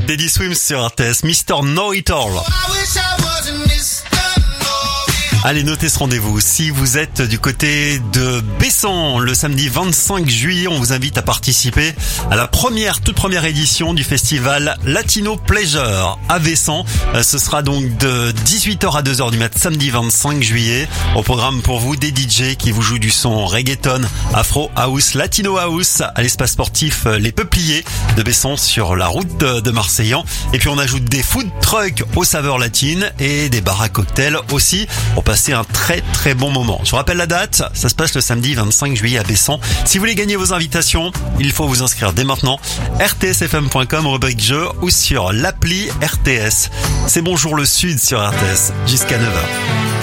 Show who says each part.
Speaker 1: Daddy Swims sur RTS, Mr. Know It All. Allez, notez ce rendez-vous. Si vous êtes du côté de Bessan, le samedi 25 juillet, on vous invite à participer à la toute première édition du festival Latino Pleasure à Bessan. Ce sera donc de 18h à 2h du mat, samedi 25 juillet. Au programme pour vous, des DJ qui vous jouent du son reggaeton, afro house, latino house à l'espace sportif Les Peupliers de Bessan sur la route de Marseillan. Et puis on ajoute des food trucks aux saveurs latines et des bars à cocktails aussi. Pour passer un très très bon moment. Je vous rappelle la date, ça se passe le samedi 25 juillet à Bessan. Si vous voulez gagner vos invitations, il faut vous inscrire dès maintenant. rtsfm.com, rubrique jeu ou sur l'appli RTS. C'est Bonjour le Sud sur RTS jusqu'à 9h.